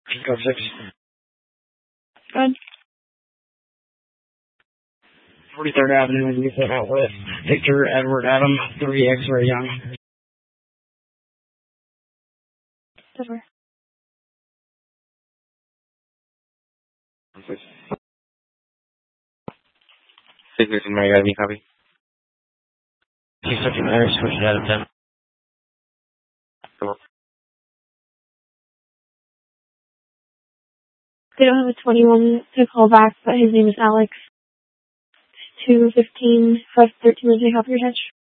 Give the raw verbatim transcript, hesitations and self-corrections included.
Go six. Good. forty-third Avenue, and you set out with Victor Edward Adam, three X-ray Young. Over. Figures in my I D copy. He's such an Irish switch out of ten. They don't have a twenty-one to call back, but his name is Alex. two fifteen, five thirteen, take off your hitch.